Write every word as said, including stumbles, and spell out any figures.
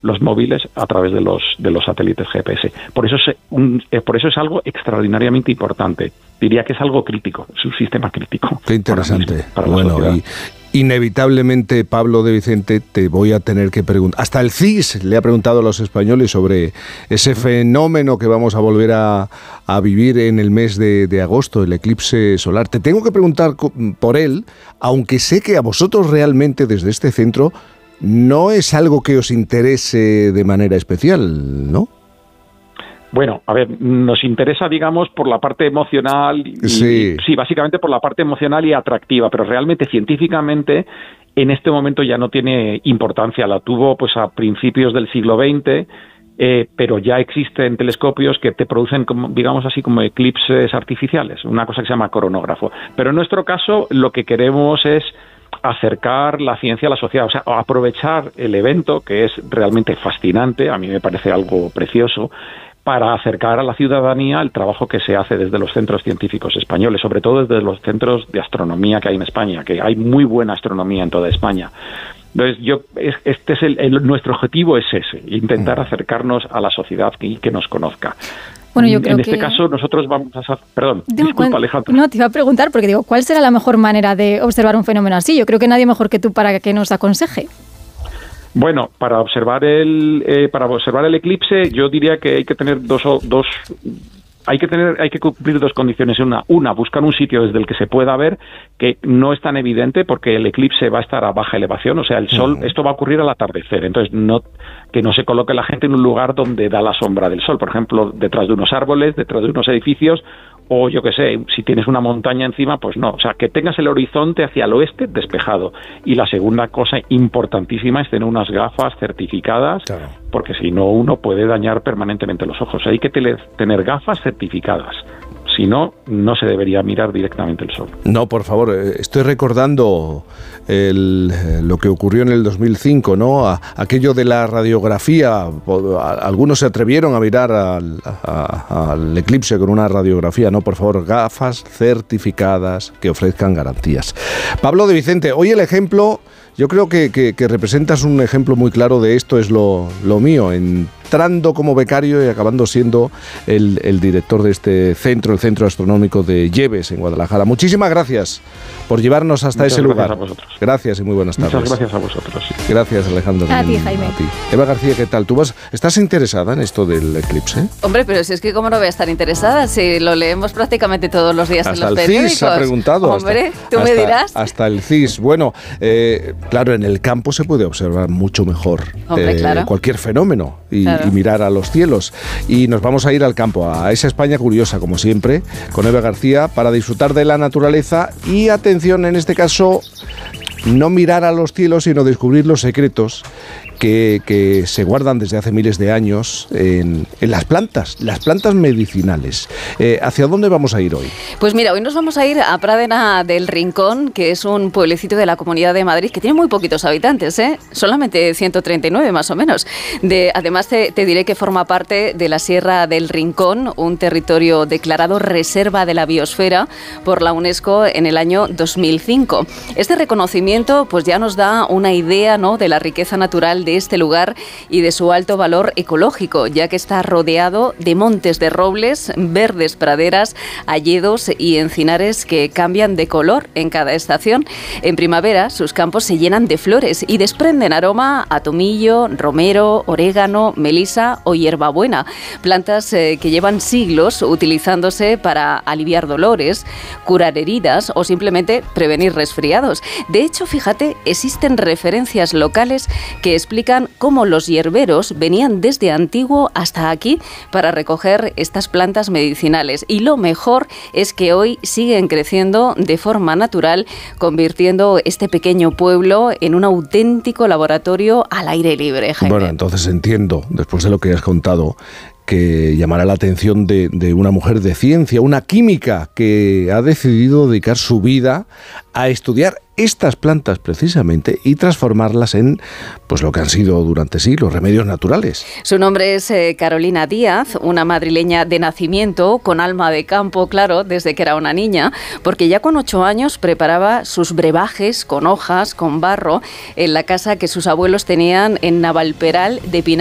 los móviles a través de los de los satélites G P S. Por eso es un, eh, por eso es algo extraordinariamente importante. Diría que es algo crítico, es un sistema crítico. Qué interesante. Mismo, para bueno, y inevitablemente, Pablo de Vicente, te voy a tener que preguntar. Hasta el C I S le ha preguntado a los españoles sobre ese fenómeno que vamos a volver a, a vivir en el mes de, de agosto, el eclipse solar. Te tengo que preguntar por él, aunque sé que a vosotros realmente desde este centro no es algo que os interese de manera especial, ¿no? Bueno, a ver, nos interesa, digamos, por la parte emocional, y, sí. sí, básicamente por la parte emocional y atractiva, pero realmente científicamente en este momento ya no tiene importancia. La tuvo pues a principios del siglo veinte, eh, pero ya existen telescopios que te producen, como, digamos así, como eclipses artificiales, una cosa que se llama coronógrafo. Pero en nuestro caso lo que queremos es acercar la ciencia a la sociedad, o sea, aprovechar el evento, que es realmente fascinante, a mí me parece algo precioso, para acercar a la ciudadanía el trabajo que se hace desde los centros científicos españoles, sobre todo desde los centros de astronomía que hay en España, que hay muy buena astronomía en toda España. Entonces, yo este es el, el nuestro objetivo es ese, intentar acercarnos a la sociedad y que, que nos conozca. Bueno, yo creo en este que... caso nosotros vamos a... Perdón, no, disculpa, Alejandro. No, te iba a preguntar, porque digo, ¿cuál será la mejor manera de observar un fenómeno así? Yo creo que nadie mejor que tú para que nos aconseje. Bueno, para observar el eh, para observar el eclipse, yo diría que hay que tener dos dos hay que tener hay que cumplir dos condiciones. Una, una buscar un sitio desde el que se pueda ver, que no es tan evidente porque el eclipse va a estar a baja elevación, o sea, el sol, uh-huh. esto va a ocurrir al atardecer, entonces no que no se coloque la gente en un lugar donde da la sombra del sol, por ejemplo, detrás de unos árboles, detrás de unos edificios, o yo qué sé, si tienes una montaña encima, pues no, o sea, que tengas el horizonte hacia el oeste despejado. Y la segunda cosa importantísima es tener unas gafas certificadas, claro. Porque si no, uno puede dañar permanentemente los ojos. Hay que tener gafas certificadas. Si no, no se debería mirar directamente el sol. No, por favor, estoy recordando el, lo que ocurrió en el dos mil cinco, ¿no? A, aquello de la radiografía. Algunos se atrevieron a mirar al, a, al eclipse con una radiografía. No, por favor, gafas certificadas que ofrezcan garantías. Pablo de Vicente, hoy el ejemplo... Yo creo que, que, que representas un ejemplo muy claro de esto, es lo, lo mío, entrando como becario y acabando siendo el, el director de este centro, el Centro Astronómico de Lleves, en Guadalajara. Muchísimas gracias por llevarnos hasta Muchas ese gracias lugar. A vosotros. Gracias y muy buenas tardes. Muchas gracias a vosotros. Sí. Gracias, Alejandro. A ti, Jaime. A ti. Eva García, ¿qué tal? ¿Tú vas, estás interesada en esto del eclipse? Hombre, pero si es que cómo no voy a estar interesada, si lo leemos prácticamente todos los días hasta en los el periódicos. C I S ha preguntado. Hombre, hasta, tú hasta, me dirás. Hasta el C I S. Bueno, eh, claro, en el campo se puede observar mucho mejor Hombre, eh, claro. cualquier fenómeno y, claro. y mirar a los cielos. Y nos vamos a ir al campo, a esa España curiosa, como siempre, con Eva García, para disfrutar de la naturaleza y, atención, en este caso, no mirar a los cielos, sino descubrir los secretos que, que se guardan desde hace miles de años en, en las plantas, las plantas medicinales. Eh, ¿Hacia dónde vamos a ir hoy? Pues mira, hoy nos vamos a ir a Pradena del Rincón, que es un pueblecito de la Comunidad de Madrid que tiene muy poquitos habitantes, ¿eh? Solamente ciento treinta y nueve más o menos. De, además te, te diré que forma parte de la Sierra del Rincón, un territorio declarado Reserva de la Biosfera por la UNESCO en el año dos mil cinco. Este reconocimiento pues ya nos da una idea, ¿no?, de la riqueza natural de este lugar y de su alto valor ecológico, ya que está rodeado de montes de robles, verdes praderas, hayedos y encinares que cambian de color en cada estación. En primavera sus campos se llenan de flores y desprenden aroma a tomillo, romero, orégano, melisa o hierbabuena, plantas eh, que llevan siglos utilizándose para aliviar dolores, curar heridas o simplemente prevenir resfriados. De hecho, fíjate, existen referencias locales que explican cómo los hierberos venían desde antiguo hasta aquí para recoger estas plantas medicinales. Y lo mejor es que hoy siguen creciendo de forma natural, convirtiendo este pequeño pueblo en un auténtico laboratorio al aire libre, Jaime. Bueno, entonces entiendo, después de lo que has contado, que llamará la atención de, de una mujer de ciencia, una química que ha decidido dedicar su vida a estudiar estas plantas precisamente y transformarlas en pues lo que han sido durante siglos, remedios naturales. Su nombre es eh, Carolina Díaz, una madrileña de nacimiento, con alma de campo, claro, desde que era una niña, porque ya con ocho años preparaba sus brebajes con hojas, con barro, en la casa que sus abuelos tenían en Navalperal de Pinar.